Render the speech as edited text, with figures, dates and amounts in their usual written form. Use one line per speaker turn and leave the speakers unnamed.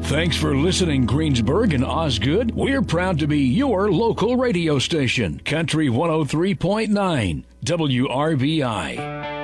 Thanks for listening, Greensburg and Osgood. We're proud to be your local radio station, Country 103.9 WRBI.